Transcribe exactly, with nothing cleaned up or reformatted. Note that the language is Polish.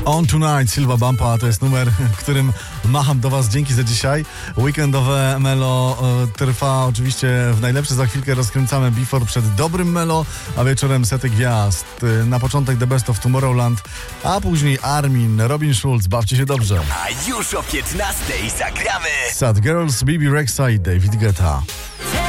On Tonight, Silva Bumpa, to jest numer, którym macham do was dzięki za dzisiaj. Weekendowe Melo e, trwa oczywiście w najlepsze, za chwilkę rozkręcamy Before przed dobrym Melo, a wieczorem sety gwiazd. E, na początek The Best of Tomorrowland, a później Armin, Robin Schulz, bawcie się dobrze. A już o piętnastej zagramy Sad Girls, Bibi Rexa i David Guetta.